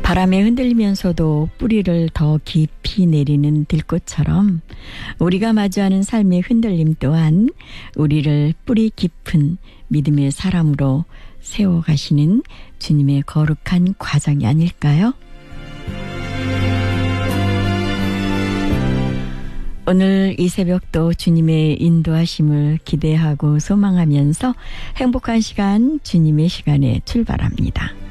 바람에 흔들리면서도 뿌리를 더 깊이 내리는 들꽃처럼 우리가 마주하는 삶의 흔들림 또한 우리를 뿌리 깊은 믿음의 사람으로 세워가시는 주님의 거룩한 과정이 아닐까요? 오늘 이 새벽도 주님의 인도하심을 기대하고 소망하면서 행복한 시간, 주님의 시간에 출발합니다.